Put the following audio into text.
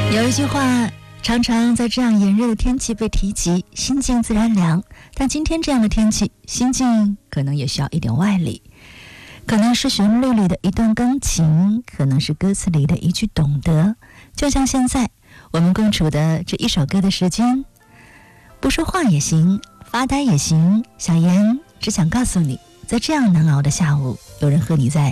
有一句话常常在这样炎热的天气被提及，心静自然凉。但今天这样的天气，心静可能也需要一点外力，可能是旋律里的一段钢琴，可能是歌词里的一句懂得。就像现在我们共处的这一首歌的时间，不说话也行，发呆也行。小妍只想告诉你，在这样难熬的下午，有人和你在